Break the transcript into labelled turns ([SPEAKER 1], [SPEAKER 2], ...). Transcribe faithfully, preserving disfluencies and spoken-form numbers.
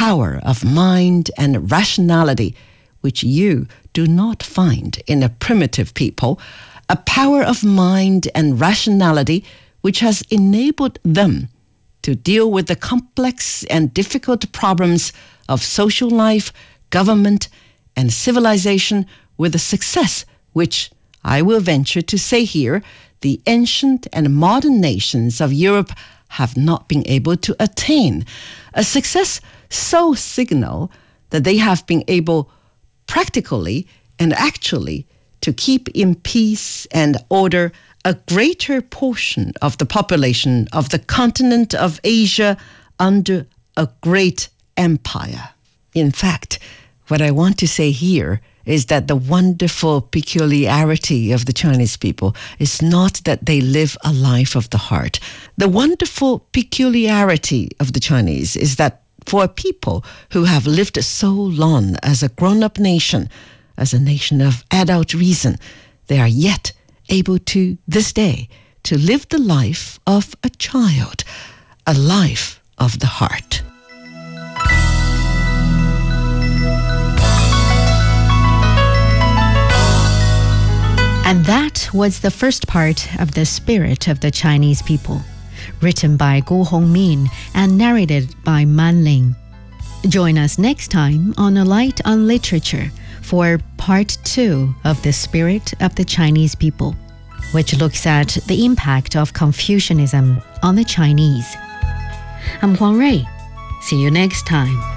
[SPEAKER 1] power of mind and rationality, which you do not find in a primitive people, a power of mind and rationality which has enabled them to deal with the complex and difficult problems of social life, government, and civilization with a success which, I will venture to say here, the ancient and modern nations of Europe have not been able to attain. A success so signal that they have been able practically and actually to keep in peace and order a greater portion of the population of the continent of Asia under a great empire. In fact, what I want to say here is that the wonderful peculiarity of the Chinese people is not that they live a life of the heart. The wonderful peculiarity of the Chinese is that for a people who have lived so long as a grown-up nation, as a nation of adult reason, they are yet able to, this day, to live the life of a child, a life of the heart.
[SPEAKER 2] And that was the first part of The Spirit of the Chinese People, written by Guo Hongmin and narrated by Man Ling. Join us next time on A Light on Literature for part two of The Spirit of the Chinese People, which looks at the impact of Confucianism on the Chinese. I'm Huang Rui. See you next time.